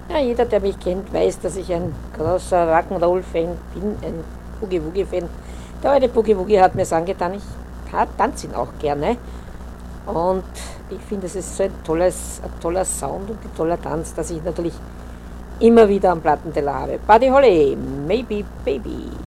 Ja, jeder, der mich kennt, weiß, dass ich ein großer Rock'n'Roll-Fan bin, ein Boogie-Woogie-Fan. Der alte Boogie-Woogie hat mir es angetan, ich tanze ihn auch gerne. Und ich finde, es ist so ein toller Sound und ein toller Tanz, dass ich natürlich immer wieder am Plattenteller habe. Buddy Holly, Maybe Baby.